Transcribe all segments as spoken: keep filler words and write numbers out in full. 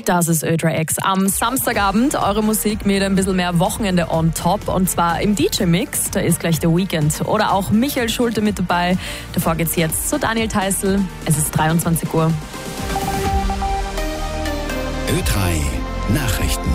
Das ist Ö drei X. Am Samstagabend eure Musik mit ein bisschen mehr Wochenende on top. Und zwar im D J-Mix, da ist gleich der Weekend. Oder auch Michael Schulte mit dabei. Davor geht's jetzt zu Daniel Theißl. Es ist dreiundzwanzig Uhr. Ö drei Nachrichten.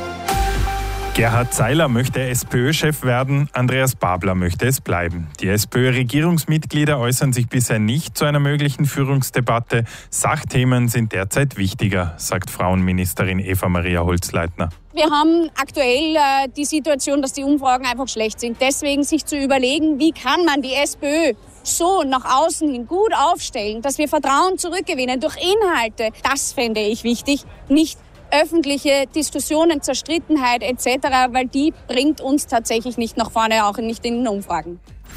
Gerhard Seiler möchte SPÖ-Chef werden, Andreas Babler möchte es bleiben. Die SPÖ-Regierungsmitglieder äußern sich bisher nicht zu einer möglichen Führungsdebatte. Sachthemen sind derzeit wichtiger, sagt Frauenministerin Eva-Maria Holzleitner. Wir haben aktuell äh, die Situation, dass die Umfragen einfach schlecht sind. Deswegen sich zu überlegen, wie kann man die SPÖ so nach außen hin gut aufstellen, dass wir Vertrauen zurückgewinnen durch Inhalte, das fände ich wichtig, nicht öffentliche Diskussionen, Zerstrittenheit et cetera, weil die bringt uns tatsächlich nicht nach vorne, auch nicht in den Umfragen.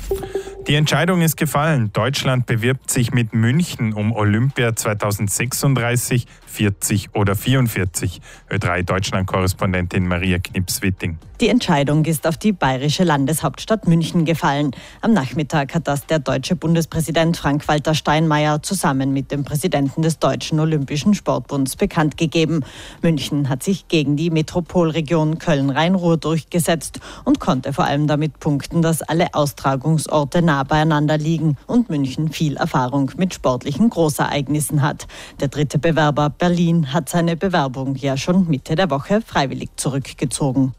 Die Entscheidung ist gefallen. Deutschland bewirbt sich mit München um Olympia zweitausendsechsunddreißig, vierzig oder vierundvierzig. Ö drei Deutschland-Korrespondentin Maria Knips-Witting. Die Entscheidung ist auf die bayerische Landeshauptstadt München gefallen. Am Nachmittag hat das der deutsche Bundespräsident Frank-Walter Steinmeier zusammen mit dem Präsidenten des Deutschen Olympischen Sportbunds bekannt gegeben. München hat sich gegen die Metropolregion Köln-Rhein-Ruhr durchgesetzt und konnte vor allem damit punkten, dass alle Austragungsorte nah beieinander liegen und München viel Erfahrung mit sportlichen Großereignissen hat. Der dritte Bewerber, Berlin, hat seine Bewerbung ja schon Mitte der Woche freiwillig zurückgezogen.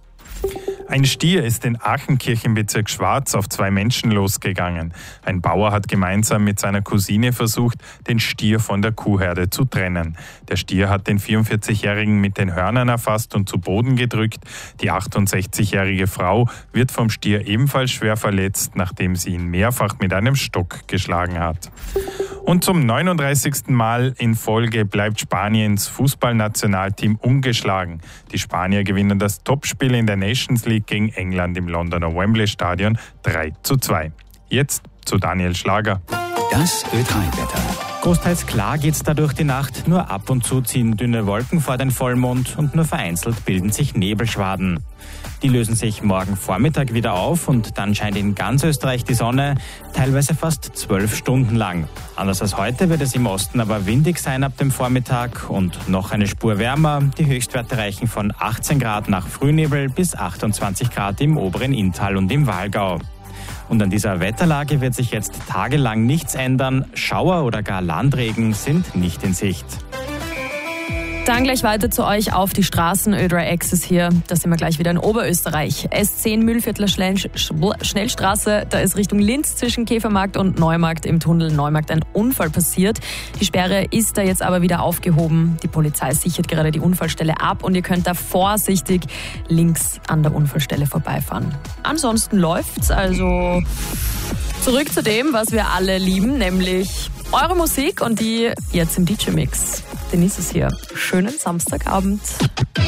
Ein Stier ist in Achenkirch im Bezirk Schwarz auf zwei Menschen losgegangen. Ein Bauer hat gemeinsam mit seiner Cousine versucht, den Stier von der Kuhherde zu trennen. Der Stier hat den vierundvierzigjährigen mit den Hörnern erfasst und zu Boden gedrückt. Die achtundsechzigjährige Frau wird vom Stier ebenfalls schwer verletzt, nachdem sie ihn mehrfach mit einem Stock geschlagen hat. Und zum neununddreißigsten Mal in Folge bleibt Spaniens Fußballnationalteam ungeschlagen. Die Spanier gewinnen das Topspiel in der Nations League gegen England im Londoner Wembley Stadion drei zu zwei. Jetzt zu Daniel Schlager. Das Ö drei Wetter. Großteils klar geht's da durch die Nacht, nur ab und zu ziehen dünne Wolken vor den Vollmond und nur vereinzelt bilden sich Nebelschwaden. Die lösen sich morgen Vormittag wieder auf und dann scheint in ganz Österreich die Sonne, teilweise fast zwölf Stunden lang. Anders als heute wird es im Osten aber windig sein ab dem Vormittag und noch eine Spur wärmer. Die Höchstwerte reichen von achtzehn Grad nach Frühnebel bis achtundzwanzig Grad im oberen Inntal und im Walgau. Und an dieser Wetterlage wird sich jetzt tagelang nichts ändern. Schauer oder gar Landregen sind nicht in Sicht. Dann gleich weiter zu euch auf die Straßen. Ö drei X ist hier. Da sind wir gleich wieder in Oberösterreich. S zehn Mühlviertler Schnellstraße. Da ist Richtung Linz zwischen Käfermarkt und Neumarkt im Tunnel Neumarkt ein Unfall passiert. Die Sperre ist da jetzt aber wieder aufgehoben. Die Polizei sichert gerade die Unfallstelle ab und ihr könnt da vorsichtig links an der Unfallstelle vorbeifahren. Ansonsten läuft's. Also zurück zu dem, was wir alle lieben, nämlich eure Musik und die jetzt im D J-Mix. Denise ist hier. Schönen Samstagabend.